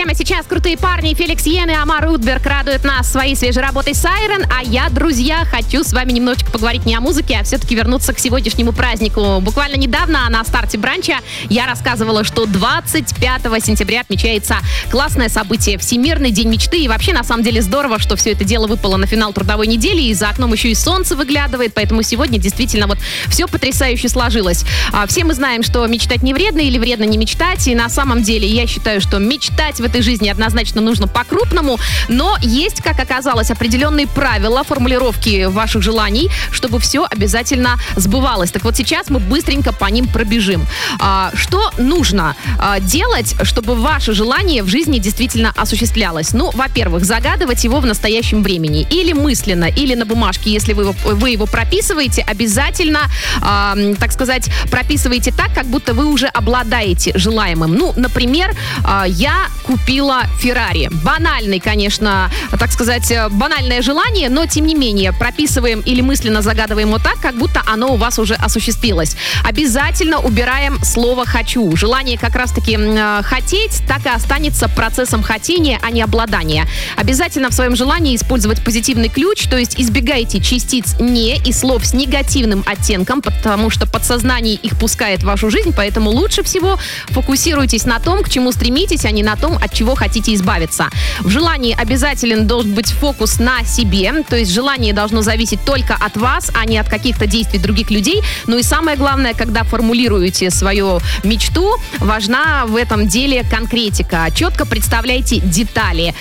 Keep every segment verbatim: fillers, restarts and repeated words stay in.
Прямо сейчас крутые парни Феликс Йен и Амар Рудберг радуют нас своей свежей работой Сайрен, а я, друзья, хочу с вами немножечко поговорить не о музыке, а все-таки вернуться к сегодняшнему празднику. Буквально недавно на старте бранча я рассказывала, что двадцать пятого сентября отмечается классное событие — Всемирный день мечты. И вообще, на самом деле, здорово, что все это дело выпало на финал трудовой недели, и за окном еще и солнце выглядывает, поэтому сегодня действительно вот все потрясающе сложилось. Все мы знаем, что мечтать не вредно или вредно не мечтать, и на самом деле я считаю, что мечтать в этой жизни однозначно нужно по-крупному, но есть, как оказалось, определенные правила формулировки ваших желаний, чтобы все обязательно сбывалось. Так вот сейчас мы быстренько по ним пробежим. А, что нужно а, делать, чтобы ваше желание в жизни действительно осуществлялось? Ну, во-первых, загадывать его в настоящем времени. Или мысленно, или на бумажке, если вы его, вы его прописываете, обязательно, а, так сказать, прописывайте так, как будто вы уже обладаете желаемым. Ну, например, а, я купила Феррари. Банальный, конечно, так сказать, банальное желание, но тем не менее прописываем или мысленно загадываем его так, как будто оно у вас уже осуществилось. Обязательно убираем слово «хочу». Желание как раз-таки э, хотеть так и останется процессом хотения, а не обладания. Обязательно в своем желании использовать позитивный ключ, то есть избегайте частиц «не» и слов с негативным оттенком, потому что подсознание их пускает в вашу жизнь, поэтому лучше всего фокусируйтесь на том, к чему стремитесь, а не на том, от чего хотите избавиться. В желании обязателен должен быть фокус на себе, то есть желание должно зависеть только от вас, а не от каких-то действий других людей. Ну и самое главное, когда формулируете свою мечту, важна в этом деле конкретика. Четко представляйте детали.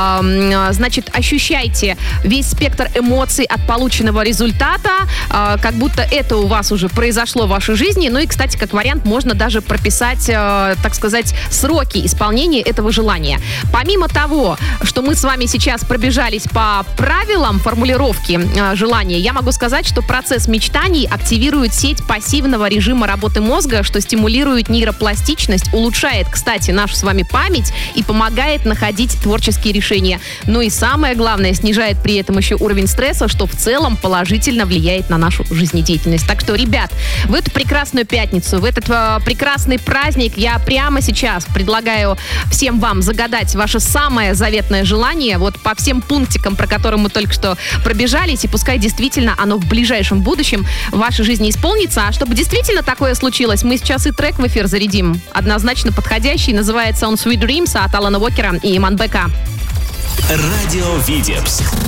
Значит, ощущайте весь спектр эмоций от полученного результата, как будто это у вас уже произошло в вашей жизни. Ну и, кстати, как вариант, можно даже прописать, так сказать, сроки исполнения этого желания. Помимо того, что мы с вами сейчас пробежались по правилам формулировки э, желания, я могу сказать, что процесс мечтаний активирует сеть пассивного режима работы мозга, что стимулирует нейропластичность, улучшает, кстати, нашу с вами память и помогает находить творческие решения. Ну и самое главное, снижает при этом еще уровень стресса, что в целом положительно влияет на нашу жизнедеятельность. Так что, ребят, в эту прекрасную пятницу, в этот э, прекрасный праздник я прямо сейчас предлагаю всем вам загадать ваше самое заветное желание, вот по всем пунктикам, про которые мы только что пробежались, и пускай действительно оно в ближайшем будущем в вашей жизни исполнится. А чтобы действительно такое случилось, мы сейчас и трек в эфир зарядим. Однозначно подходящий, называется он Sweet Dreams от Алана Уокера и Манбека. Радио Витебск.